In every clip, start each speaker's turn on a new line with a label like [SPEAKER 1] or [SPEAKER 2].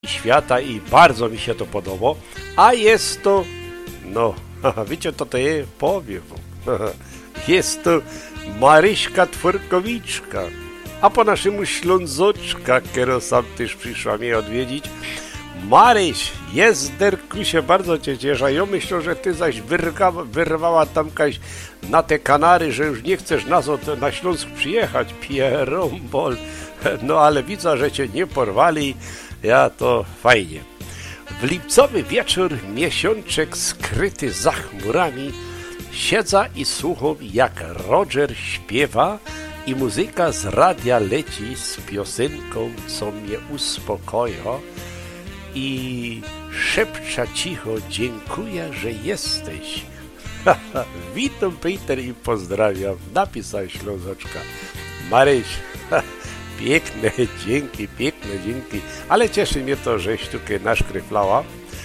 [SPEAKER 1] świata i bardzo mi się to podoba, a jest to, no, wiecie to je, powiem jest to Maryśka Tworkowiczka, a po naszemu Ślązoczka, która sam też przyszła mnie odwiedzić. Maryś, jest derkusie, bardzo cię cieszę. Ja myślę, że ty zaś wyrwała tamkaś na te Kanary, że już nie chcesz na Śląsk przyjechać, pierombol. No ale widzę, że cię nie porwali, ja to fajnie. W lipcowy wieczór miesiączek skryty za chmurami siedza i słucham, jak Roger śpiewa i muzyka z radia leci z piosenką, co mnie uspokoja i szepcza cicho: dziękuję, że jesteś. Witam, Peter, i pozdrawiam. Napisał Ślązoczka. Maryś, piękne dzięki, ale cieszy mnie to, żeś tutaj naszkryflała.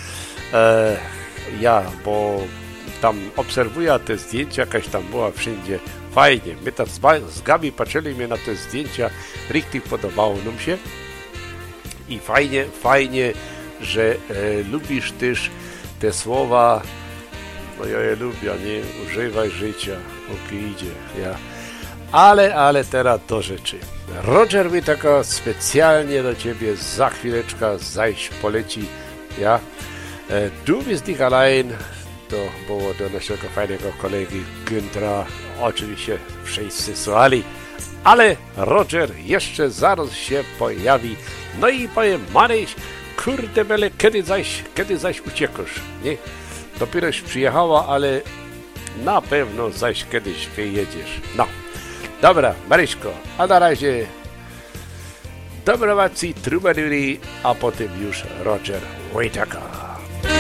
[SPEAKER 1] Bo tam obserwuję te zdjęcia, jakaś tam była wszędzie fajnie. My tam z Gabi patrzyliśmy na te zdjęcia, richtig podobało nam się i fajnie, że lubisz też te słowa. No ja je lubię, nie? Używaj życia, póki idzie, ja. Ale teraz do rzeczy. Roger mi taka specjalnie do ciebie za chwileczkę zajść poleci, ja. Du bist nicht allein, to było do naszego fajnego kolegi Güntra. Oczywiście wszyscy słuchali, ale Roger jeszcze zaraz się pojawi. No i powiem: Maryś, kurde bele, kiedy zaś uciekasz, nie? Dopieroś przyjechała, ale na pewno zaś kiedyś wyjedziesz. No, dobra, Maryśko, a na razie dobrowacji, trubadury, a potem już Roger Wojtaka.